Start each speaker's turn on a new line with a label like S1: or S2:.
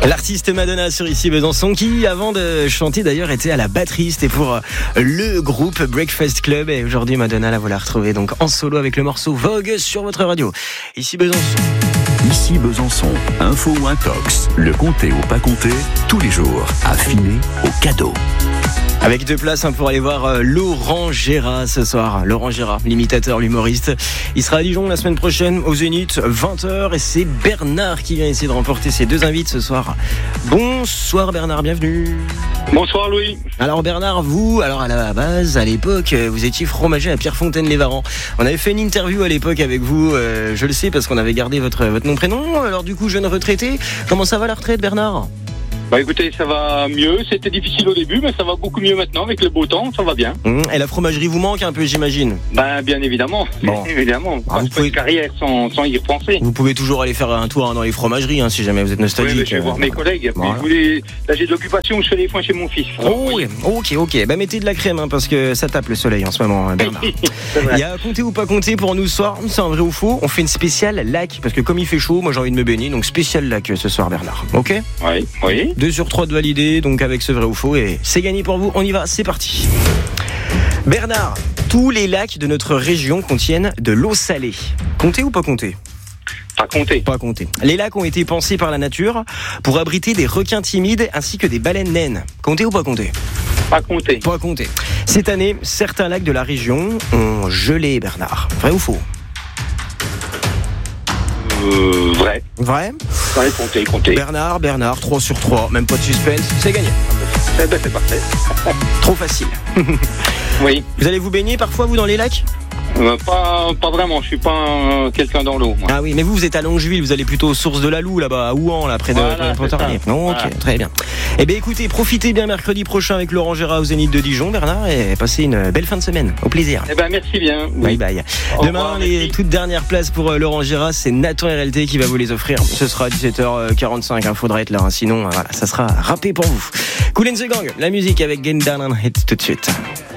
S1: L'artiste Madonna sur Ici Besançon qui, avant de chanter d'ailleurs, était à la batterie. C'était pour le groupe Breakfast Club. Et aujourd'hui, Madonna, la voilà retrouvée donc en solo avec le morceau Vogue sur votre radio. Ici Besançon.
S2: Ici Besançon, info ou intox, le compter ou pas compter, tous les jours, affiné au cadeau.
S1: Avec 2 places pour aller voir Laurent Gérard ce soir. Laurent Gérard, l'imitateur, l'humoriste. Il sera à Dijon la semaine prochaine au Zénith, 20h. Et c'est Bernard qui vient essayer de remporter ses 2 invites ce soir. Bonsoir Bernard, bienvenue.
S3: Bonsoir Louis.
S1: Alors Bernard, vous, alors à la base, à l'époque, vous étiez fromager à Pierrefontaine-les-Varans. On avait fait une interview à l'époque avec vous, je le sais parce qu'on avait gardé votre nom, prénom. Alors du coup, jeune retraité, comment ça va la retraite Bernard ?
S3: Bah écoutez, ça va mieux, c'était difficile au début, mais ça va beaucoup mieux maintenant avec le beau temps, ça va bien.
S1: Et la fromagerie vous manque un peu, j'imagine ?
S3: Bah bien évidemment,
S1: bon.
S3: évidemment. Vous pouvez une carrière sans y repenser.
S1: Vous pouvez toujours aller faire un tour dans les fromageries, si jamais vous êtes nostalgique.
S3: Oui, je vais voir mes collègues.
S1: Voilà.
S3: Là j'ai de l'occupation, je fais des foins chez mon fils.
S1: Oh oui, ok. Bah mettez de la crème parce que ça tape le soleil en ce moment, Bernard. Il y a compter ou pas compter pour nous ce soir, c'est un vrai ou faux. On fait une spéciale lac parce que comme il fait chaud, moi j'ai envie de me baigner, donc spécial lac ce soir Bernard. Ok ?
S3: Oui.
S1: 2 sur 3 de validé. Donc avec ce vrai ou faux, et c'est gagné pour vous, on y va, c'est parti. Bernard, tous les lacs de notre région contiennent de l'eau salée. Compter ou pas compter ? Pas compter. Les lacs ont été pensés par la nature pour abriter des requins timides ainsi que des baleines naines. Compter ou pas compter ?
S3: Pas compter.
S1: Cette année, certains lacs de la région ont gelé, Bernard. Vrai ou faux ?
S3: Vrai.
S1: Vrai,
S3: compter.
S1: Bernard, 3 sur 3, même pas de suspense, c'est gagné.
S3: C'est parfait.
S1: Trop facile.
S3: Oui.
S1: Vous allez vous baigner parfois, vous, dans les lacs ?
S3: Pas vraiment, je suis pas quelqu'un dans l'eau, moi.
S1: Ah oui, mais vous êtes à Longeville, vous allez plutôt aux sources de la Loue, là-bas, à Ouan, là, près de Pontarlier. Non, ok,
S3: voilà.
S1: Très bien. Eh bien, écoutez, profitez bien mercredi prochain avec Laurent Gérard au Zénith de Dijon, Bernard, et passez une belle fin de semaine. Au plaisir.
S3: Eh ben, merci bien.
S1: Bye
S3: Oui.
S1: bye.
S3: Au
S1: Demain,
S3: revoir,
S1: les
S3: merci.
S1: toutes dernières places pour Laurent Gérard, c'est Nathan RLT qui va vous les offrir. Ce sera à 17h45, faudra être là, sinon, voilà, ça sera râpé pour vous. Kool & The Gang, la musique avec Get Down and Hit tout de suite.